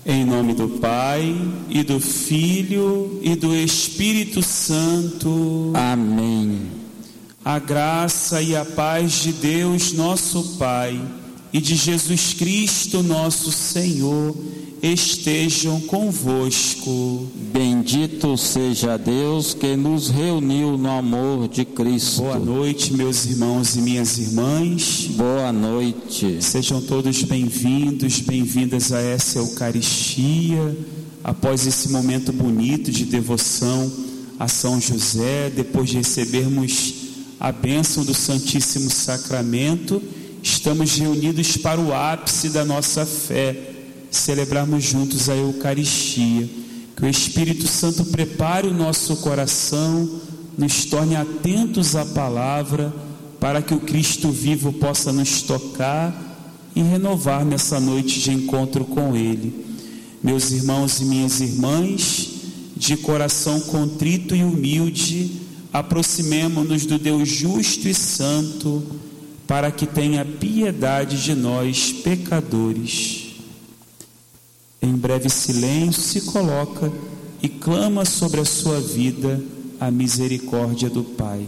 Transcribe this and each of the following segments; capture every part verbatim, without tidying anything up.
Em nome do Pai, e do Filho, e do Espírito Santo. Amém. A graça e a paz de Deus, nosso Pai, e de Jesus Cristo, nosso Senhor, estejam convosco. Bendito seja Deus que nos reuniu no amor de Cristo. Boa noite, meus irmãos e minhas irmãs. Boa noite. Sejam todos bem-vindos, bem-vindas a essa Eucaristia. Após esse momento bonito de devoção a São José, depois de recebermos a bênção do Santíssimo Sacramento, estamos reunidos para o ápice da nossa fé, celebrarmos juntos a Eucaristia. Que o Espírito Santo prepare o nosso coração, nos torne atentos à palavra, para que o Cristo vivo possa nos tocar e renovar nessa noite de encontro com Ele. Meus irmãos e minhas irmãs, de coração contrito e humilde, aproximemo-nos do Deus justo e santo, para que tenha piedade de nós, pecadores. Em breve silêncio se coloca e clama sobre a sua vida a misericórdia do Pai.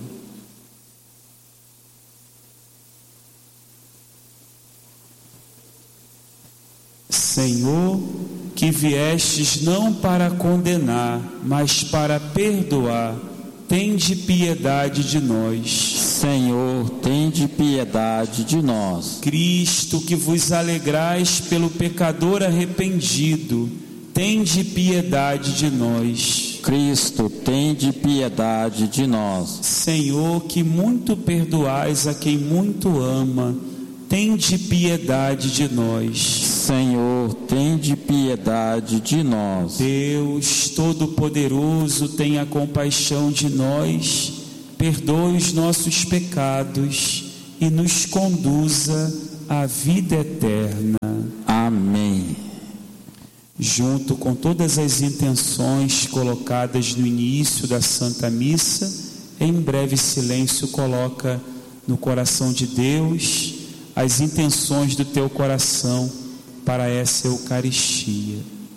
Senhor, que viestes não para condenar, mas para perdoar, tende piedade de nós. Senhor, tende piedade de nós. Cristo, que vos alegrais pelo pecador arrependido, tende piedade de nós. Cristo, tende piedade de nós. Senhor, que muito perdoais a quem muito ama, tende piedade de nós. Senhor, tende piedade de nós. Deus Todo-Poderoso, tenha compaixão de nós, perdoe os nossos pecados e nos conduza à vida eterna. Amém. Junto com todas as intenções colocadas no início da Santa Missa, em breve silêncio coloca no coração de Deus as intenções do teu coração para essa Eucaristia.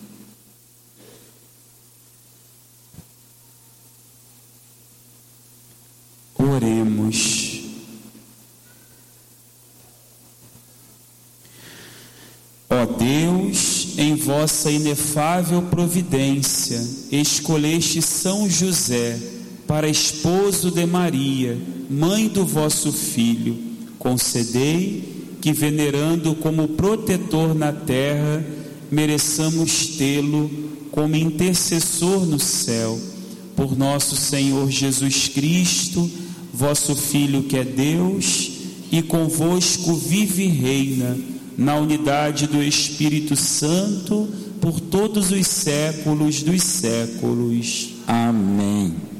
Oremos. Ó Deus, em vossa inefável providência, escolheste São José para esposo de Maria, mãe do vosso Filho. Concedei que, venerando como protetor na terra, mereçamos tê-lo como intercessor no céu. Por nosso Senhor Jesus Cristo, vosso Filho, que é Deus, e convosco vive e reina, na unidade do Espírito Santo, por todos os séculos dos séculos. Amém.